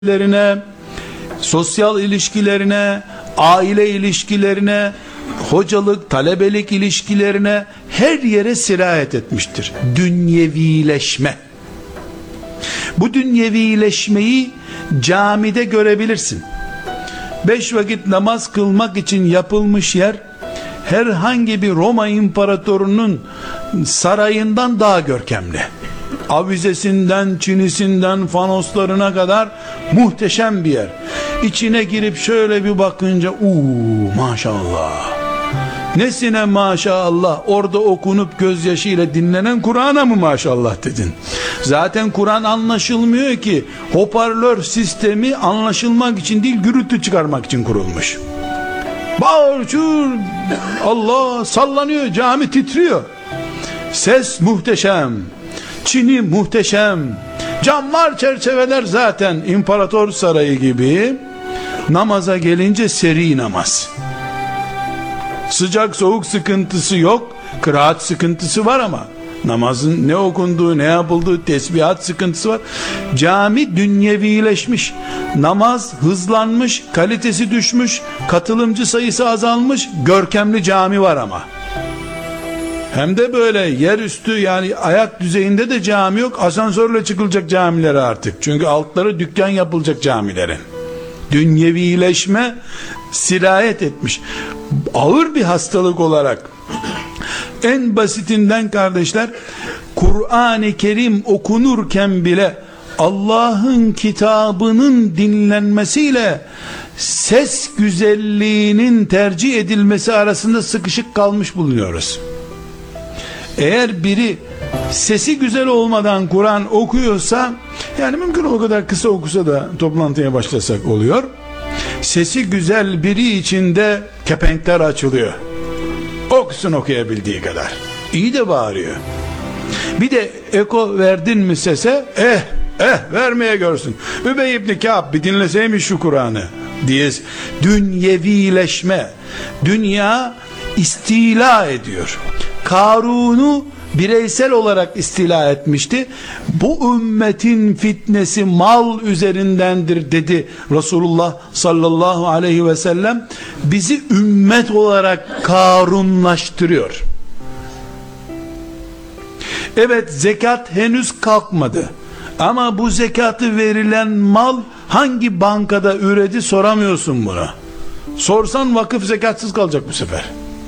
ilişkilerine, sosyal ilişkilerine, aile ilişkilerine, hocalık, talebelik ilişkilerine, her yere sirayet etmiştir. Dünyevileşme. Bu dünyevileşmeyi camide görebilirsin. 5 vakit namaz kılmak için yapılmış yer, herhangi bir Roma imparatorunun sarayından daha görkemli. Avizesinden, çinisinden, fanoslarına kadar muhteşem bir yer. İçine girip şöyle bir bakınca, maşallah. Nesine maşallah? Orada okunup gözyaşıyla dinlenen Kur'an'a mı maşallah dedin? Zaten Kur'an anlaşılmıyor ki. Hoparlör sistemi anlaşılmak için değil, gürültü çıkarmak için kurulmuş. Bağır çığır, Allah sallanıyor, cami titriyor. Ses muhteşem, çini muhteşem, camlar, çerçeveler zaten imparator sarayı gibi. Namaza gelince seri namaz. Sıcak soğuk sıkıntısı yok, kıraat sıkıntısı var ama namazın ne okunduğu, ne yapıldığı, tesbihat sıkıntısı var. Cami dünyevileşmiş, namaz hızlanmış, kalitesi düşmüş, katılımcı sayısı azalmış, görkemli cami var ama. Hem de böyle yerüstü, yani ayak düzeyinde de cami yok, asansörle çıkılacak camilere artık. Çünkü altları dükkan yapılacak camilerin. Dünyevileşme sirayet etmiş. Ağır bir hastalık olarak, en basitinden kardeşler, Kur'an-ı Kerim okunurken bile Allah'ın kitabının dinlenmesiyle ses güzelliğinin tercih edilmesi arasında sıkışık kalmış bulunuyoruz. Eğer biri sesi güzel olmadan Kur'an okuyorsa, yani mümkün o kadar kısa okusa da toplantıya başlasak oluyor. Sesi güzel biri için de kepenkler açılıyor. Okusun okuyabildiği kadar. İyi de bağırıyor. Bir de eko verdin mi sese, vermeye görsün. Übey ibn Kâb bir dinleseymiş şu Kur'an'ı diye. Dünyevileşme. Dünya istila ediyor. Karun'u bireysel olarak istila etmişti. Bu ümmetin fitnesi mal üzerindendir dedi Resulullah sallallahu aleyhi ve sellem. Bizi ümmet olarak Karunlaştırıyor. Evet, zekat henüz kalkmadı. Ama bu zekatı verilen mal hangi bankada üredi soramıyorsun bunu. Sorsan vakıf zekatsız kalacak bu sefer.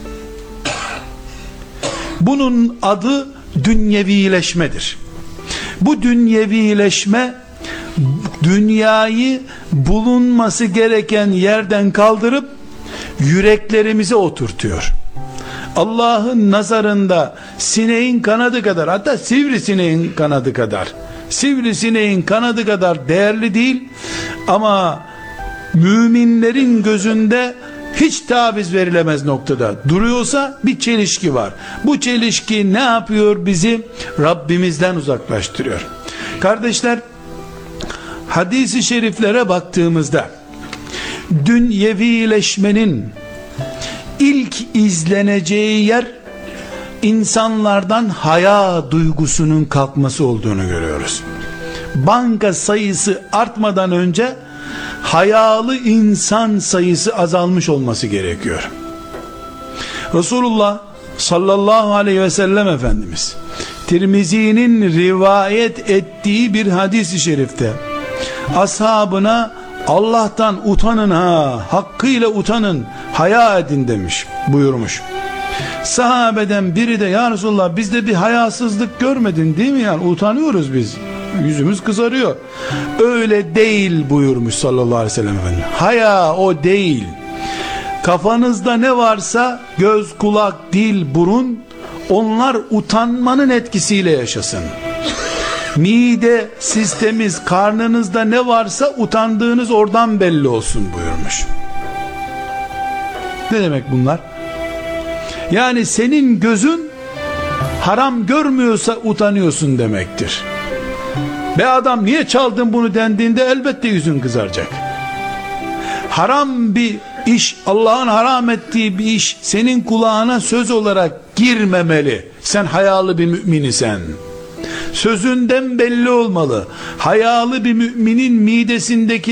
Bunun adı dünyevileşmedir. Bu dünyevileşme dünyayı bulunması gereken yerden kaldırıp yüreklerimize oturtuyor. Allah'ın nazarında sineğin kanadı kadar, hatta sivrisineğin kanadı kadar değerli değil, ama müminlerin gözünde hiç taviz verilemez noktada duruyorsa bir çelişki var. Bu çelişki ne yapıyor? Bizi Rabbimizden uzaklaştırıyor. Kardeşler, hadis-i şeriflere baktığımızda dünyevileşmenin ilk izleneceği yer insanlardan haya duygusunun kalkması olduğunu görüyoruz. Banka sayısı artmadan önce hayalı insan sayısı azalmış olması gerekiyor. Resulullah sallallahu aleyhi ve sellem Efendimiz Tirmizi'nin rivayet ettiği bir hadis-i şerifte ashabına Allah'tan utanın, hakkıyla utanın, haya edin buyurmuş. Sahabeden biri de, ya Resulullah bizde bir hayasızlık görmedin değil mi, yani utanıyoruz biz, yüzümüz kızarıyor. Öyle değil buyurmuş sallallahu aleyhi ve sellem Efendimiz. Haya o değil. Kafanızda ne varsa, göz, kulak, dil, burun, onlar utanmanın etkisiyle yaşasın. Mide sisteminiz, karnınızda ne varsa utandığınız oradan belli olsun buyurmuş. Ne demek bunlar? Yani senin gözün haram görmüyorsa utanıyorsun demektir. Be adam niye çaldın bunu dendiğinde elbette yüzün kızaracak. Haram bir iş, Allah'ın haram ettiği bir iş senin kulağına söz olarak girmemeli. Sen hayalı bir mümin isen. Sözünden belli olmalı. Hayalı bir müminin midesindeki